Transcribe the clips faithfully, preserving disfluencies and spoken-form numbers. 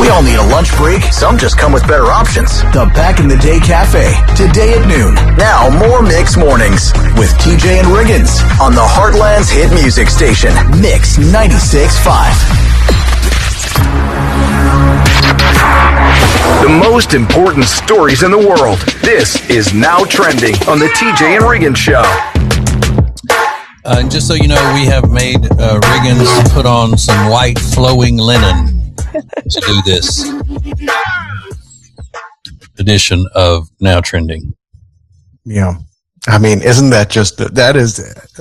We all need a lunch break. Some just come with better options. The Back in the Day Cafe, today at noon. Now, more Mix Mornings with T J and Riggins on the Heartland's hit music station, Mix ninety-six point five. The most important stories in the world. This is Now Trending on the T J and Riggins Show. Uh, and just so you know, we have made uh, Riggins put on some white flowing linen to do this edition of Now Trending. Yeah. I mean, isn't that just, that is,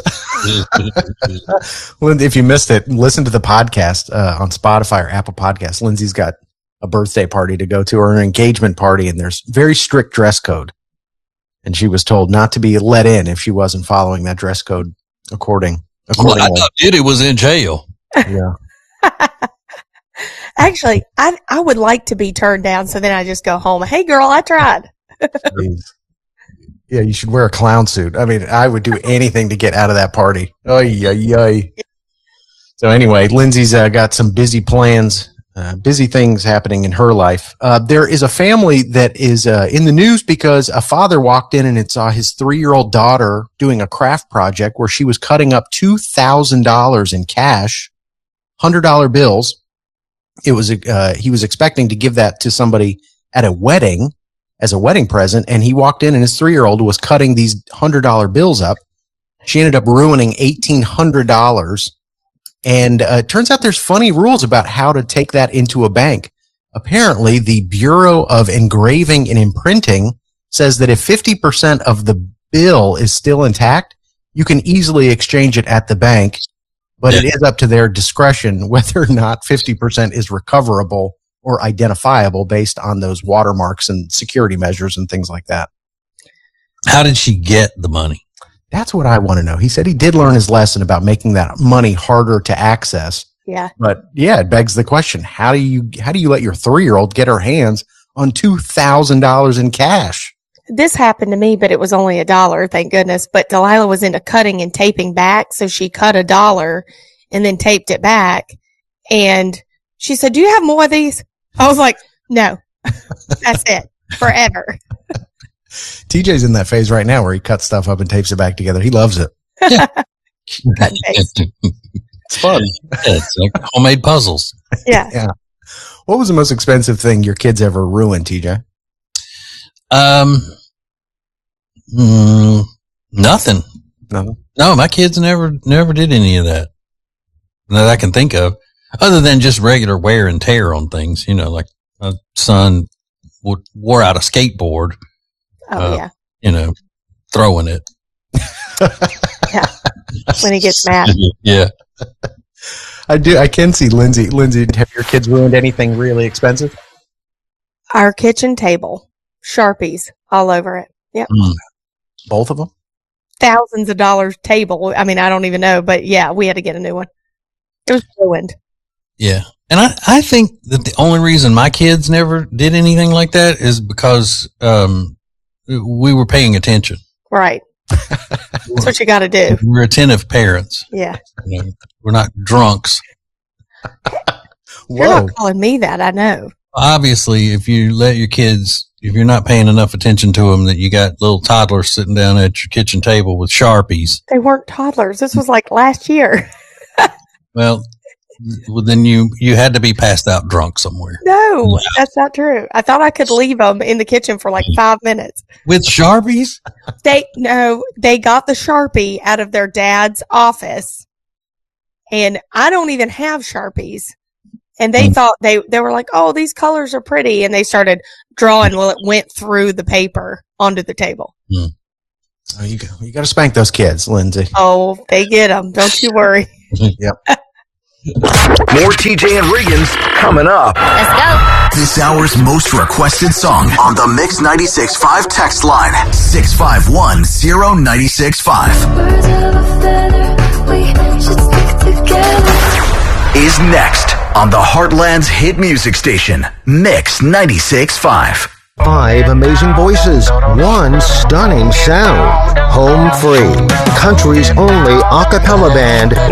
if you missed it, listen to the podcast uh, on Spotify or Apple Podcasts. Lindsay's got a birthday party to go to, or an engagement party, and there's very strict dress code. And she was told not to be let in if she wasn't following that dress code according. Well, I thought Diddy was in jail. Yeah. Actually, I I would like to be turned down, so then I just go home. Hey, girl, I tried. Yeah, you should wear a clown suit. I mean, I would do anything to get out of that party. Ay, ay, ay. So anyway, Lindsay's uh, got some busy plans, uh, busy things happening in her life. Uh, there is a family that is uh, in the news because a father walked in and it saw his three-year-old daughter doing a craft project where she was cutting up two thousand dollars in cash, one hundred dollar bills. It was, uh, he was expecting to give that to somebody at a wedding as a wedding present. And he walked in and his three-year-old was cutting these one hundred dollar bills up. She ended up ruining eighteen hundred dollars. And uh, it turns out there's funny rules about how to take that into a bank. Apparently, the Bureau of Engraving and Imprinting says that if fifty percent of the bill is still intact, you can easily exchange it at the bank. But yeah. It is up to their discretion whether or not fifty percent is recoverable or identifiable based on those watermarks and security measures and things like that. How did she get the money? That's what I want to know. He said he did learn his lesson about making that money harder to access. Yeah. But yeah, it begs the question, how do you, how do you let your three-year-old get her hands on two thousand dollars in cash? This happened to me, but it was only a dollar, thank goodness. But Delilah was into cutting and taping back. So she cut a dollar and then taped it back. And she said, do you have more of these? I was like, no, that's it forever. T J's in that phase right now where he cuts stuff up and tapes it back together. He loves it. It's fun. Yeah, it's like homemade puzzles. Yeah. Yeah. What was the most expensive thing your kids ever ruined, T J? Um, mm, nothing. Nothing. No, my kids never, never did any of that that I can think of, other than just regular wear and tear on things. You know, like my son would, wore out a skateboard. Oh, uh, yeah. You know, throwing it. Yeah. When he gets mad. Yeah. I do. I can see Lindsay. Lindsay, have your kids ruined anything really expensive? Our kitchen table, Sharpies all over it. Yep. Mm. Both of them? Thousands of dollars table. I mean, I don't even know, but yeah, we had to get a new one. It was ruined. Yeah. And I, I think that the only reason my kids never did anything like that is because, um, we were paying attention. Right. That's what you got to do. We're attentive parents. Yeah. You know, we're not drunks. You're not calling me that, I know. Obviously, if you let your kids, if you're not paying enough attention to them, that you got little toddlers sitting down at your kitchen table with Sharpies. They weren't toddlers. This was like last year. Well, well, then you, you had to be passed out drunk somewhere. No, Wow. That's not true. I thought I could leave them in the kitchen for like five minutes. With Sharpies? They, no, they got the Sharpie out of their dad's office. And I don't even have Sharpies. And they mm. thought they, they were like, oh, these colors are pretty. And they started drawing while it went through the paper onto the table. Mm. Oh, you got, you got to spank those kids, Lindsay. Oh, they get them. Don't you worry. Yep. More T J and Riggins coming up. Let's go. This hour's most requested song on the Mix ninety-six point five text line, six five one zero nine six five. Birds of a feather, we should stick together. Is next on the Heartland's hit music station, Mix ninety-six point five. Five amazing voices, one stunning sound. Home Free, country's only a cappella band